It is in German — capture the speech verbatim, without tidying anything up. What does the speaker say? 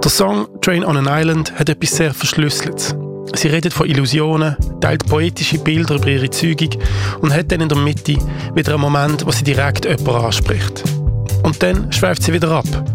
Der Song «Train on an Island» hat etwas sehr Verschlüsseltes. Sie redet von Illusionen, teilt poetische Bilder über ihre Zeugung und hat dann in der Mitte wieder einen Moment, wo sie direkt jemanden anspricht. Und dann schweift sie wieder ab.